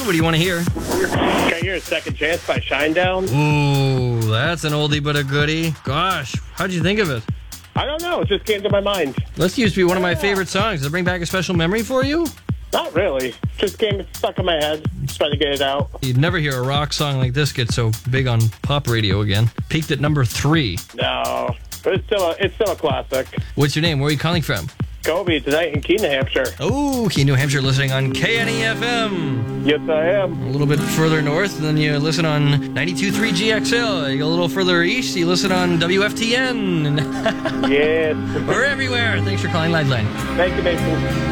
What do you want to hear? Can I hear a Second Chance by Shinedown? Ooh, that's an oldie but a goodie. Gosh, how'd you think of it? I don't know. It just came to my mind. This used to be one of my favorite songs. Does it bring back a special memory for you? Not really. Just came stuck in my head. Just trying to get it out. You'd never hear a rock song like this get so big on pop radio again. Peaked at number 3. No, but it's still a classic. What's your name? Where are you calling from? Kobe tonight in Keene, New Hampshire. Oh, Keene, New Hampshire, listening on KNEFM. Yes, I am. A little bit further north, and then you listen on 92.3 GXL. You go a little further east, you listen on WFTN. Yes. We're everywhere. Thanks for calling Lifeline. Thank you, Mason.